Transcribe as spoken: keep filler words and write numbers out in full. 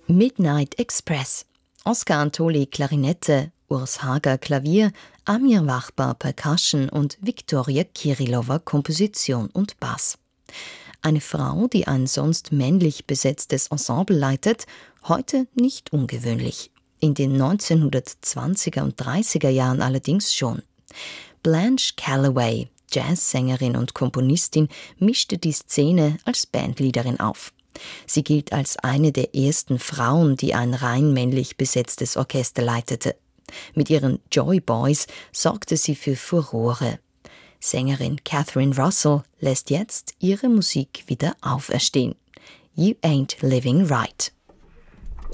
Midnight Express. Oskar Antoli Klarinette, Urs Hager Klavier, Amir Wachbar Percussion und Viktoria Kirillova Komposition und Bass. Eine Frau, die ein sonst männlich besetztes Ensemble leitet, heute nicht ungewöhnlich. In den neunzehnhundertzwanziger und dreißiger Jahren allerdings schon. Blanche Calloway, Jazzsängerin und Komponistin, mischte die Szene als Bandleaderin auf. Sie gilt als eine der ersten Frauen, die ein rein männlich besetztes Orchester leitete. Mit ihren Joy Boys sorgte sie für Furore. Sängerin Catherine Russell lässt jetzt ihre Musik wieder auferstehen. You Ain't Living Right.